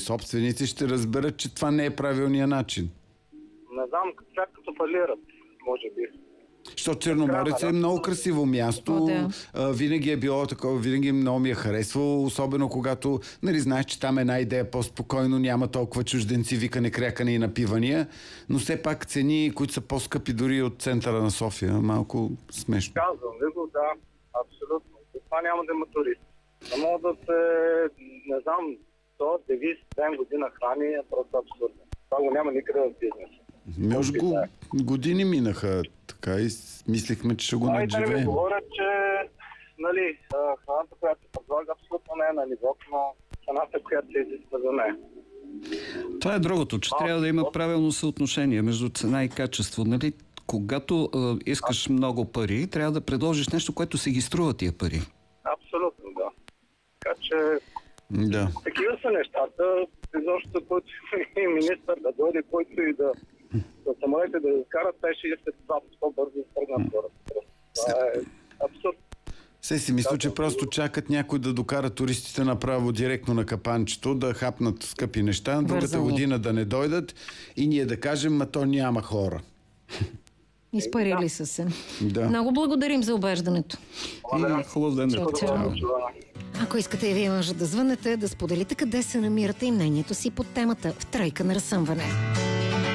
собственици ще разберат, че това не е правилният начин. Не знам, чак като фалират, може би. Защото Черноморец е много красиво място. Винаги е било такова, винаги много ми е харесвало, особено когато, нали, знаеш, че там една идея по-спокойно, няма толкова чужденци, викане, крякане и напивания, но все пак цени, които са по-скъпи дори от центъра на София. Малко смешно. Казвам ви го, да, абсолютно. Това няма да има турист. Не мога да се, не знам, то девиз ден година храни е просто абсурдно. Това го няма никъде в бизнеса. Години минаха така и мислихме, че ще го надживеем. Да ми говорят, че нали, храната, която се предлага, абсолютно не е на нивото на цената, която се изисква за нея. Това е другото, че трябва да има правилно съотношение между цена и качество. Нали? Когато искаш много пари, трябва да предложиш нещо, което се ги струва тия пари. Абсолютно, да. Така че такива са нещата. Изобщо, който и министър да дойде, който и да самолете да карат, те ще искат това по-бързо да тръгнат хората. Това е абсурд. Се си мисля, че просто чакат някой да докара туристите направо директно на капанчето, да хапнат скъпи неща, другата година да не дойдат и ние да кажем, ма то няма хора. Изпарили са се. Да. Много благодарим за обеждането. И хубав ден. Ако искате и вие може да звънете, да споделите къде се намирате и мнението си под темата в Тройка на разсъмване.